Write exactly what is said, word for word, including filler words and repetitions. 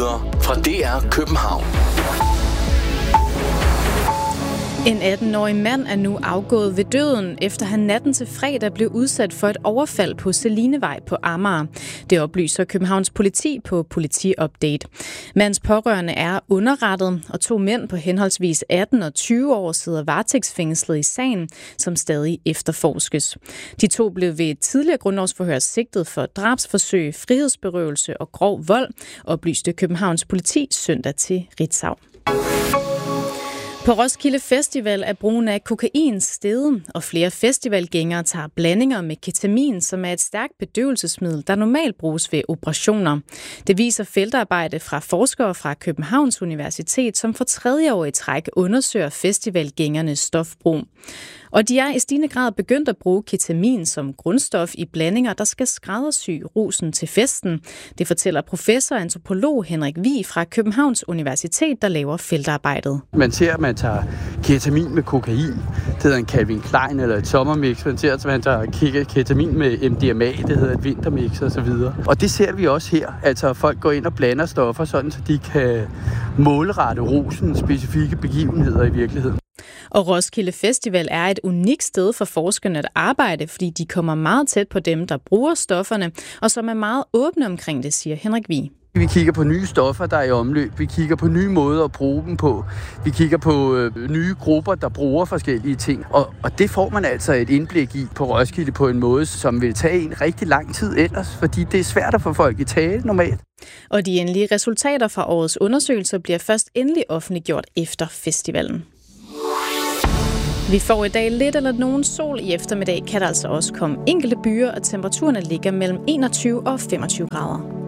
nyheder fra D R København. En atten-årig mand er nu afgået ved døden, efter han natten til fredag blev udsat for et overfald på Selinevej på Amager. Det oplyser Københavns politi på Politiupdate. Mandens pårørende er underrettet, og to mænd på henholdsvis atten og tyve år sidder varetægtsfængslet i sagen, som stadig efterforskes. De to blev ved et tidligere grundlovsforhør sigtet for drabsforsøg, frihedsberøvelse og grov vold, oplyste Københavns politi søndag til Ritzau. På Roskilde Festival er brugen af kokain steget, og flere festivalgængere tager blandinger med ketamin, som er et stærkt bedøvelsesmiddel, der normalt bruges ved operationer. Det viser feltarbejde fra forskere fra Københavns Universitet, som for tredje år i træk undersøger festivalgængernes stofbrug. Og de er i stigende grad begyndt at bruge ketamin som grundstof i blandinger, der skal skræddersy rusen til festen. Det fortæller professor og antropolog Henrik Vig fra Københavns Universitet, der laver feltarbejdet. Man ser, at man tager ketamin med kokain. Det hedder en Calvin Klein eller et sommermix. Man ser, at man tager ketamin med M D M A, det hedder et vintermix og så videre. Og det ser vi også her. Altså, folk går ind og blander stoffer, sådan så de kan målrette rusen specifikke begivenheder i virkeligheden. Og Roskilde Festival er et unikt sted for forskerne at arbejde, fordi de kommer meget tæt på dem, der bruger stofferne, og som er meget åbne omkring det, siger Henrik Vig. Vi kigger på nye stoffer, der er i omløb. Vi kigger på nye måder at bruge dem på. Vi kigger på øh, nye grupper, der bruger forskellige ting. Og, og det får man altså et indblik i på Roskilde på en måde, som vil tage en rigtig lang tid ellers, fordi det er svært at få folk i tale normalt. Og de endelige resultater fra årets undersøgelser bliver først endelig offentliggjort efter festivalen. Vi får i dag lidt eller nogen sol. I eftermiddag kan der altså også komme enkelte byer, og temperaturerne ligger mellem enogtyve og femogtyve grader.